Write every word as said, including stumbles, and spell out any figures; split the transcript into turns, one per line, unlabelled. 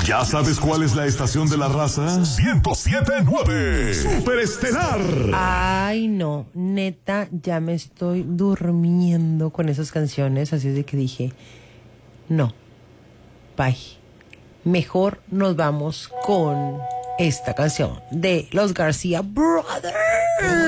¿Ya sabes cuál es la estación de la raza? ciento siete punto nueve. Superestelar.
Ay, no, neta, ya me estoy durmiendo con esas canciones, así es de que dije, no, bye. Mejor nos vamos con esta canción de los García Brothers.